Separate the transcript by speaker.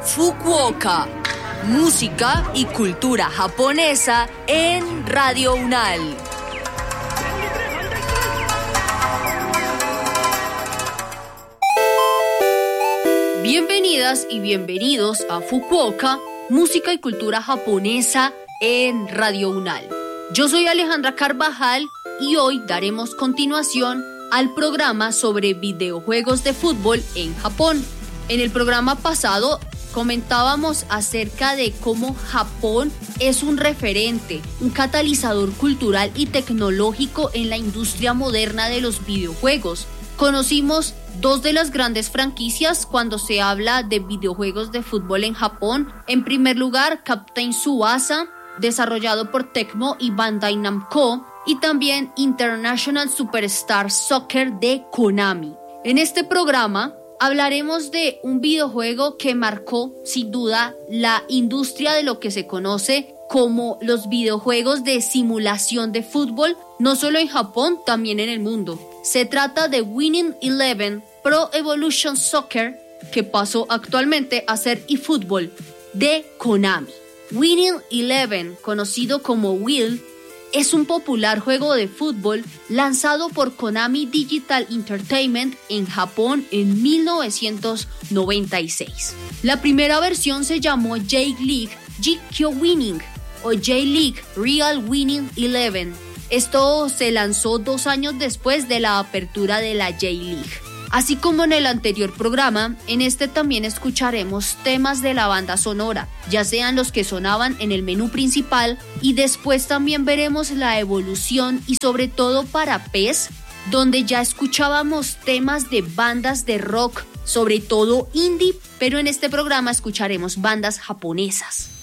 Speaker 1: Fukuoka, música y cultura japonesa en Radio Unal. Bienvenidas y bienvenidos a Fukuoka, música y cultura japonesa en Radio Unal. Yo soy Alejandra Carvajal y hoy daremos continuación al programa sobre videojuegos de fútbol en Japón. En el programa pasado comentábamos acerca de cómo Japón es un referente, un catalizador cultural y tecnológico en la industria moderna de los videojuegos. Conocimos dos de las grandes franquicias cuando se habla de videojuegos de fútbol en Japón. En primer lugar, Captain Tsubasa, desarrollado por Tecmo y Bandai Namco, y también International Superstar Soccer de Konami. En este programa hablaremos de un videojuego que marcó, sin duda, la industria de lo que se conoce como los videojuegos de simulación de fútbol, no solo en Japón, también en el mundo. Se trata de Winning Eleven Pro Evolution Soccer, que pasó actualmente a ser eFootball, de Konami. Winning Eleven, conocido como Will, es un popular juego de fútbol lanzado por Konami Digital Entertainment en Japón en 1996. La primera versión se llamó J-League Jikyo Winning o J-League Real Winning 11. Esto se lanzó 2 años después de la apertura de la J-League. Así como en el anterior programa, en este también escucharemos temas de la banda sonora, ya sean los que sonaban en el menú principal, y después también veremos la evolución y sobre todo para PES, donde ya escuchábamos temas de bandas de rock, sobre todo indie, pero en este programa escucharemos bandas japonesas.